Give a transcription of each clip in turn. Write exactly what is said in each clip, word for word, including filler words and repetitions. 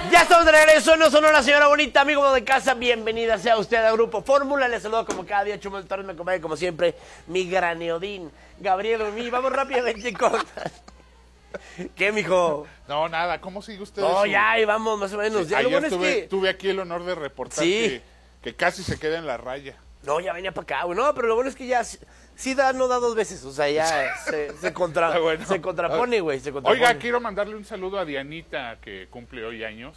Ya estamos de regreso, no son una señora bonita, amigo de casa, bienvenida sea usted al Grupo Fórmula, les saludo como cada día, Chumel Torres, me acompaña como siempre, mi graneodín, Gabriel Umí, vamos rápidamente con... ¿Qué, mijo? No, nada, ¿cómo sigue usted? No, su... ya, ahí vamos, más o menos. Sí, ya, ayer lo bueno tuve, es que... tuve aquí el honor de reportar Sí. que, que casi se queda en la raya. No, ya venía para acá, güey, no, pero lo bueno es que ya sí da, no da dos veces, o sea, ya se, se, contra, bueno. se contrapone, güey, se contrapone. Oiga, quiero mandarle un saludo a Dianita, que cumple hoy años,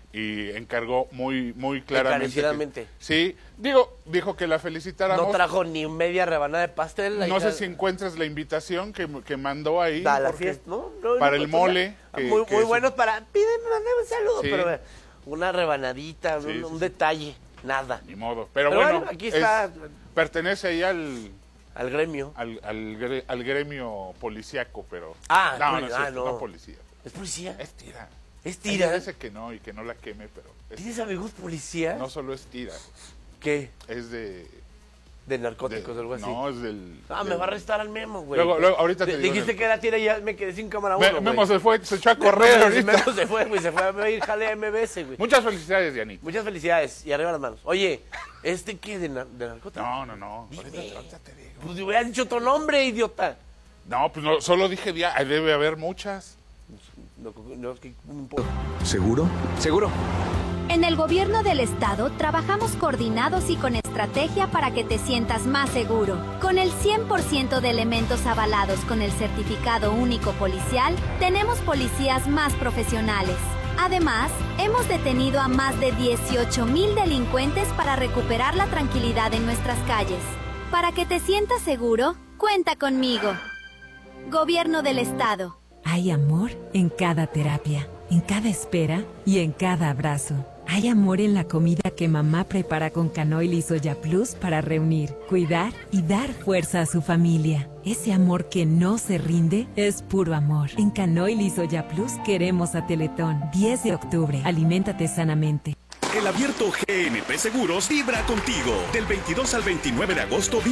y encargó muy, muy claramente. Encarecidamente. Que, sí, digo, dijo que la felicitáramos. No trajo ni media rebanada de pastel. No hija... sé si encuentras la invitación que, que mandó ahí. Da la fiesta, ¿no? no para no, el mole. Que, que, muy que muy es... buenos para... Piden un saludo, sí. pero una rebanadita, sí, un, sí, un sí. detalle, nada. Ni modo. Pero, pero bueno, bueno, aquí está... Es, pertenece ahí al... Al gremio. Al, al, gre, al gremio policíaco, pero... Ah, no, poli... no, es ah, cierto, no. no policía. ¿Es policía? Es tira. ¿Es tira? Ella dice que no y que no la queme, pero... Es... ¿Tienes amigos policías? No solo es tira. ¿Qué? Es de... De narcóticos o de, algo así. No, es del... Ah, del... me va a arrestar al Memo, güey. Luego, luego, ahorita te D digo Dijiste el... que era tira y ya me quedé sin cámara Me, uno, Memo se fue, se echó a correr Memo, ahorita. Memo se fue, güey, se fue a ir jale a M B S, güey. Muchas felicidades, Dianita. Muchas felicidades y arriba las manos. Oye, ¿este qué? ¿De, nar de narcóticos? No, no, no. Dime. Ahorita, ahorita te digo. Pues te hubieras dicho otro nombre, idiota. No, pues no, solo dije dia... debe haber muchas. No, no, que... ¿Seguro? Seguro. En el gobierno del estado trabajamos coordinados y con estrategia para que te sientas más seguro. Con el cien por ciento de elementos avalados con el certificado único policial, tenemos policías más profesionales. Además, hemos detenido a más de dieciocho mil delincuentes para recuperar la tranquilidad en nuestras calles. Para que te sientas seguro, cuenta conmigo. Gobierno del estado. Hay amor en cada terapia, en cada espera y en cada abrazo. Hay amor en la comida que mamá prepara con Canoil y Soya Plus para reunir, cuidar y dar fuerza a su familia. Ese amor que no se rinde es puro amor. En Canoil y Soya Plus queremos a Teletón. diez de octubre. Aliméntate sanamente. El abierto G N P Seguros vibra contigo. Del veintidós al veintinueve de agosto.